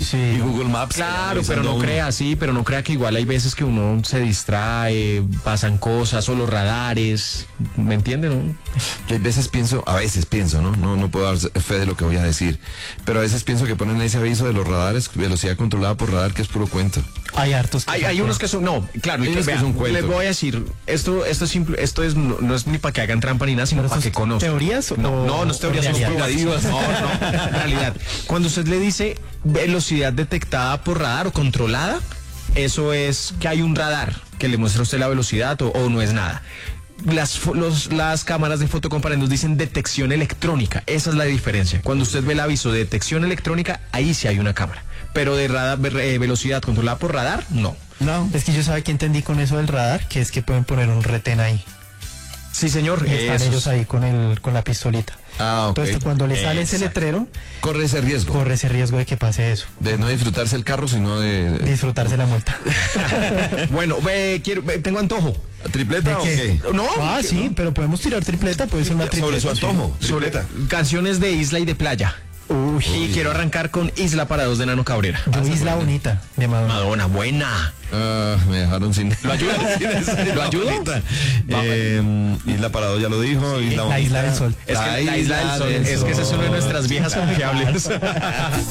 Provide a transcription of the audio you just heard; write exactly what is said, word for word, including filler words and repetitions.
Sí. Y Google Maps. Claro, pero no crea, sí, pero no crea que igual hay veces que uno se distrae, pasan cosas, o los radares, ¿me entiende, no? Yo a veces pienso, a veces pienso, ¿no? No, no puedo dar fe de lo que voy a decir, pero a veces pienso que ponen ese aviso de los radares, velocidad controlada por radar, que es puro cuento. Hay hartos. Hay, hay unos que son, no, claro, Hay y que, unos que vea, son cuento. les voy a decir, esto, esto es simple, esto es, no, no es ni para que hagan trampa ni nada, sino ¿Pero para eso que es conozcan. teorías No, o- no, no es teorías, o son realidad? privativas. No, no, en realidad. Cuando usted le dice velocidad detectada por radar o controlada, eso es que hay un radar que le muestra a usted la velocidad o, o no es nada. Las, fo- los, las cámaras de fotocomparación nos dicen detección electrónica, esa es la diferencia. Cuando usted ve el aviso de detección electrónica, ahí sí hay una cámara. Pero de radar, eh, velocidad controlada por radar, no. No, es que yo sabe que entendí con eso del radar, que es que pueden poner un retén ahí. Sí, señor. Y están eso ellos es. ahí con el con la pistolita. Ah, ok. Entonces cuando le sale ese Exacto. letrero, Corre ese riesgo corre ese riesgo de que pase eso. de no disfrutarse el carro, sino de... de- Disfrutarse la multa. Bueno, ve, quiero, ve, tengo antojo. ¿Tripleta ¿De o qué? qué? No, Ah, que- sí, pero podemos tirar tripleta, puede ser una tripleta. Sobre su antojo. sobre Tripleta. canciones de isla y de playa. Uy, Y quiero arrancar con Isla para dos de Nano Cabrera. yo Isla Bonita de Madonna. Madonna, buena. Ah, me dejaron sin... ¿Lo ayudo? ¿Lo ayudo? Eh, Isla Parado ya lo dijo. Isla La Isla Bonita. del Sol. Es que la Isla del Sol, es que esa es una de nuestras viejas confiables.